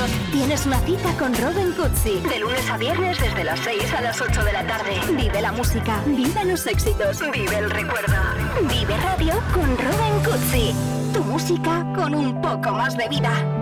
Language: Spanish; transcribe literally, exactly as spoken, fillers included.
años, tienes una cita con Robin Cutsi. De lunes a viernes desde las seis a las ocho de la tarde. Vive la música, vive los éxitos, vive el recuerdo. Vive Radio con Robin Cutsi. Tu música con un poco más de vida.